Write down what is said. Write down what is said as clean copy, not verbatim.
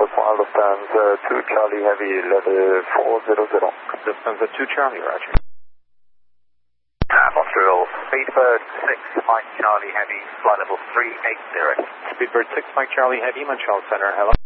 Aqua Lufthansa 2 Charlie Heavy, level 400. Lufthansa 2 Charlie, roger. Montreal, Speedbird 6 Mike Charlie Heavy, flight level 380. Speedbird 6 Mike Charlie Heavy, Montreal Center, hello.